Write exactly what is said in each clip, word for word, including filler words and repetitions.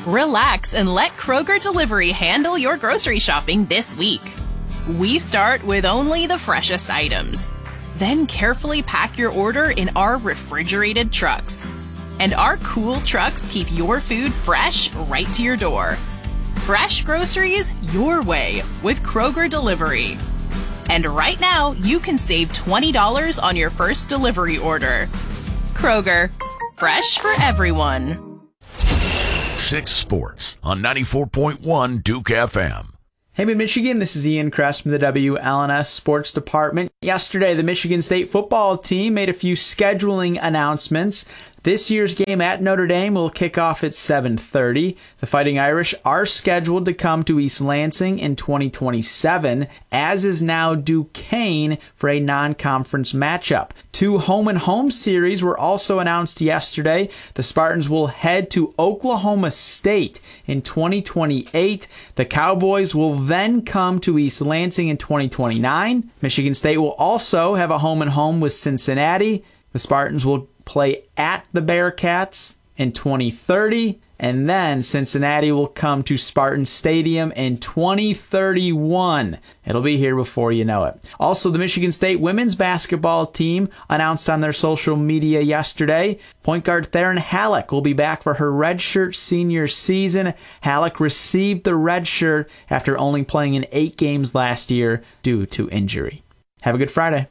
Relax and let Kroger Delivery handle your grocery shopping this week. We start with only the freshest items. Then carefully pack your order in our refrigerated trucks. And our cool trucks keep your food fresh right to your door. Fresh groceries your way with Kroger Delivery. And right now, you can save twenty dollars on your first delivery order. Kroger, fresh for everyone. Six Sports on ninety-four point one Duke F M. Hey, Mid-Michigan, this is Ian Kress from the W L N S Sports Department. Yesterday, the Michigan State football team made a few scheduling announcements. This year's game at Notre Dame will kick off at seven thirty. The Fighting Irish are scheduled to come to East Lansing in twenty twenty-seven, as is now Duquesne for a non-conference matchup. Two home-and-home series were also announced yesterday. The Spartans will head to Oklahoma State in twenty twenty-eight. The Cowboys will then come to East Lansing in twenty twenty-nine. Michigan State will also have a home-and-home with Cincinnati. The Spartans will play at the Bearcats in twenty thirty, and then Cincinnati will come to Spartan Stadium in twenty thirty-one. It'll be here before you know it. Also, the Michigan State women's basketball team announced on their social media yesterday, point guard Theron Halleck will be back for her redshirt senior season. Halleck received the red shirt after only playing in eight games last year due to injury. Have a good Friday.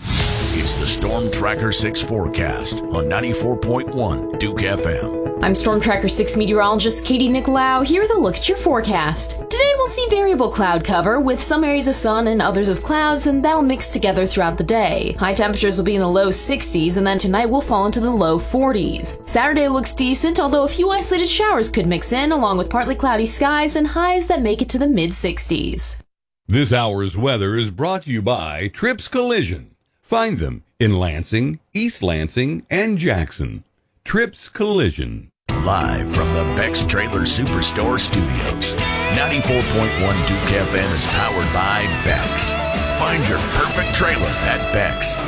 It's the Storm Tracker six forecast on ninety-four point one Duke F M. I'm Storm Tracker six meteorologist Katie Nicolau, here with a look at your forecast. Today we'll see variable cloud cover with some areas of sun and others of clouds, and that'll mix together throughout the day. High temperatures will be in the low sixties, and then tonight we'll fall into the low forties. Saturday looks decent, although a few isolated showers could mix in, along with partly cloudy skies and highs that make it to the mid sixties. This hour's weather is brought to you by Trips Collision. Find them in Lansing, East Lansing, and Jackson. Trips Collision. Live from the Beck's Trailer Superstore Studios. ninety-four point one Duke F M is powered by Beck's. Find your perfect trailer at Beck's.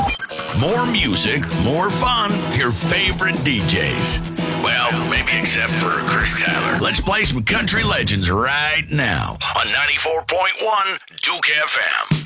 More music, more fun, your favorite D Js. Well, maybe except for Chris Tyler. Let's play some country legends right now on ninety-four point one Duke F M.